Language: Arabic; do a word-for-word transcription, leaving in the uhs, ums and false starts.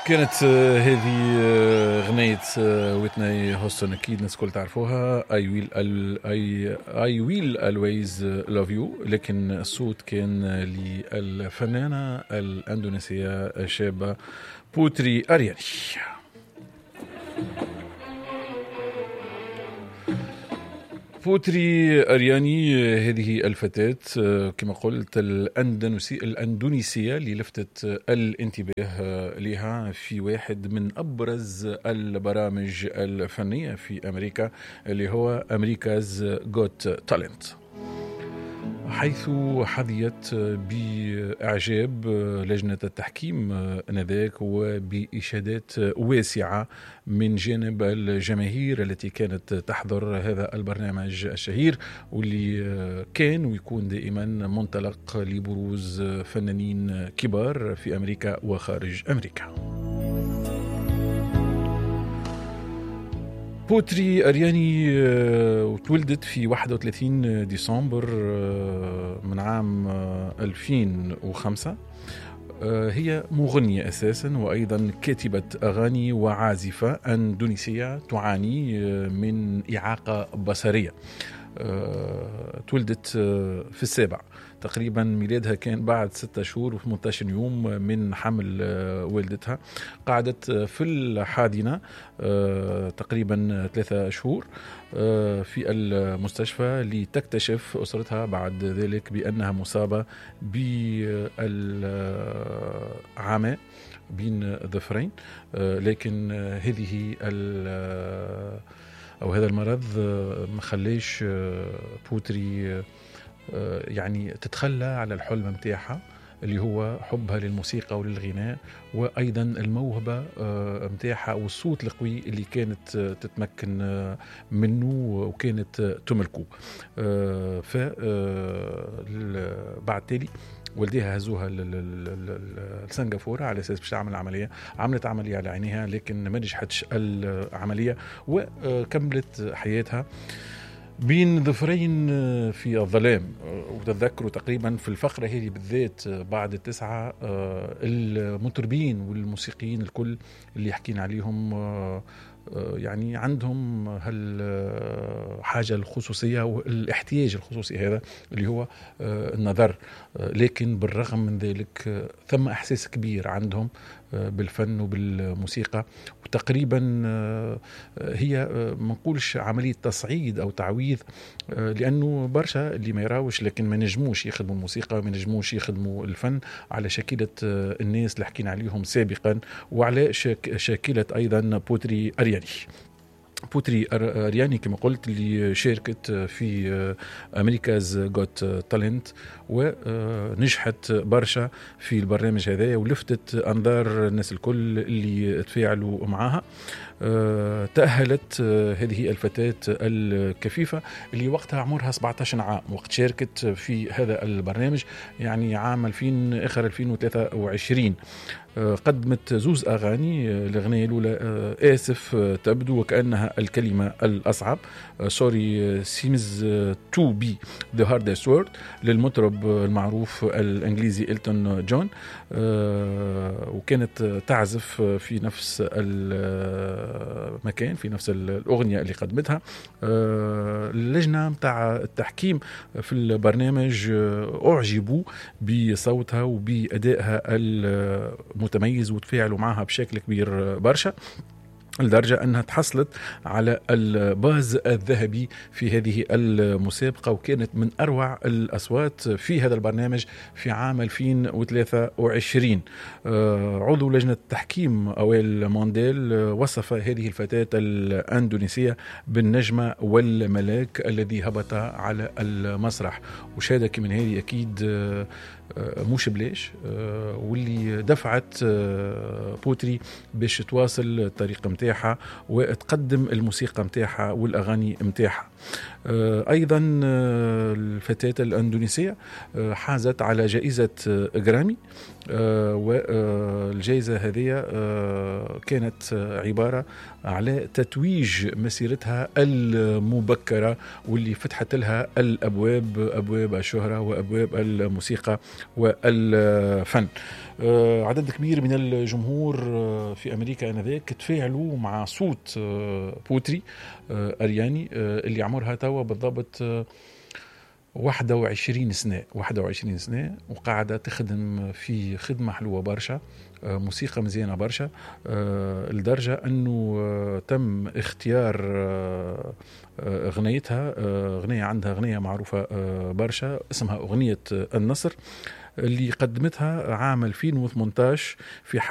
كانت آه، هذه آه، غنية ويتني هوستن، أكيد الناس كل تعرفوها. I will I, I will always love you، لكن الصوت كان للفنانة الأندونيسية الشابة بوتري أرياني. بوتري أرياني هذه الفتاة كما قلت الأندونيسية اللي لفتت الانتباه لها في واحد من أبرز البرامج الفنية في أمريكا اللي هو أمريكا's Got Talent، حيث حظيت بإعجاب لجنة التحكيم آنذاك وبإشادات واسعة من جانب الجماهير التي كانت تحضر هذا البرنامج الشهير، واللي كان ويكون دائما منطلق لبروز فنانين كبار في أمريكا وخارج أمريكا. بوتري أرياني تولدت في واحد وثلاثين ديسمبر من عام ألفين وخمسة. هي مغنية أساسا وأيضا كاتبة أغاني وعازفة أندونيسية تعاني من إعاقة بصرية. تولدت في السابع تقريبا، ميلادها كان بعد ستة شهور وثمانية عشر يوم من حمل والدتها. قعدت في الحاضنة تقريبا ثلاثة شهور في المستشفى لتكتشف أسرتها بعد ذلك بأنها مصابة بالعمى بين ظفرين، لكن هذه أو هذا المرض ما خليش بوتري يعني تتخلى على الحلم متاعها اللي هو حبها للموسيقى وللغناء، وأيضا الموهبة متاعها والصوت القوي اللي كانت تتمكن منه وكانت تملكه. فبعد تالي والديها هزوها لسنغافورة على أساس باش تعمل عملية. عملت عملية على عينيها لكن ما نجحتش العملية وكملت حياتها بين ظفرين في الظلام. وتذكروا تقريبا في الفقرة هذه بالذات بعد التسعة المطربين والموسيقيين الكل اللي يحكين عليهم يعني عندهم هالحاجة الخصوصية والاحتياج الخصوصي هذا اللي هو النظر، لكن بالرغم من ذلك ثم إحساس كبير عندهم بالفن وبالموسيقى. وتقريبا هي ما نقولش عملية تصعيد أو تعويض، لأنه برشا اللي ما يراوش لكن ما نجموش يخدموا الموسيقى، ما نجموش يخدموا الفن على شاكلة الناس اللي حكينا عليهم سابقا وعلى شاكلة أيضا بوتري أرياني. بوتري أرياني كما قلت اللي شاركت في أمريكا's Got Talent ونجحت برشا في البرنامج هذا ولفتت أنظار الناس الكل اللي تفاعلوا معها. تأهلت هذه الفتاة الكفيفة اللي وقتها عمرها سبعة عشر عام وقت شاركت في هذا البرنامج، يعني عام ألفين آخر ألفين وثلاثة وعشرين. قدمت زوز أغاني. الأغنية الأولى آسف تبدو وكأنها الكلمة الأصعب، sorry seems to be the hardest word، للمطرب المعروف الإنجليزي إلتون جون، وكانت تعزف في نفس المكان في نفس الأغنية اللي قدمتها. اللجنة متاع التحكيم في البرنامج أعجبوا بصوتها وبأدائها المتميز وتفاعلوا معها بشكل كبير برشا، لدرجة أنها تحصلت على الباز الذهبي في هذه المسابقة، وكانت من أروع الأصوات في هذا البرنامج في عام ألفين وثلاثة وعشرين. عضو لجنة التحكيم أويل مونديل وصف هذه الفتاة الأندونيسية بالنجمة والملاك الذي هبط على المسرح، وشهادك من هذه أكيد موش بلاش، واللي دفعت بوتري باش تواصل الطريق متاعها وتقدم الموسيقى متاعها والأغاني متاعها. أيضا الفتاة الأندونيسية حازت على جائزة جرامي، والجائزة هذه كانت عبارة على تتويج مسيرتها المبكرة واللي فتحت لها الأبواب، أبواب الشهرة وأبواب الموسيقى والفن. آه، عدد كبير من الجمهور آه، في أمريكا آنذاك تفاعلوا مع صوت آه، بوتري آه، أرياني آه، اللي عمرها توا بالضبط آه، واحد وعشرين سنة واحد وعشرين سنة، وقاعدة تخدم في خدمة حلوة برشا، آه، موسيقى مزيانة برشا، آه، لدرجة أنه آه، تم اختيار آه، آه، أغنيتها، آه، أغنية عندها أغنية معروفة آه، برشا اسمها أغنية آه، النصر، اللي قدمتها عام ألفين وثمانية عشر في